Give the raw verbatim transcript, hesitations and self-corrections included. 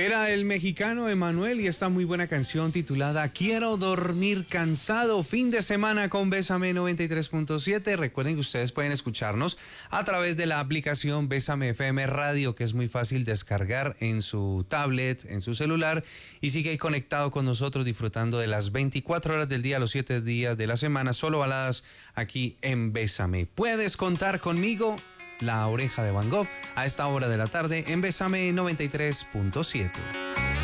Era el mexicano Emanuel y esta muy buena canción titulada Quiero dormir cansado. Fin de semana con Bésame noventa y tres punto siete. Recuerden que ustedes pueden escucharnos a través de la aplicación Bésame F M Radio, que es muy fácil descargar en su tablet, en su celular, y sigue ahí conectado con nosotros disfrutando de las veinticuatro horas del día, los siete días de la semana, solo baladas aquí en Bésame. Puedes contar conmigo, La Oreja de Van Gogh, a esta hora de la tarde en Bésame noventa y tres punto siete.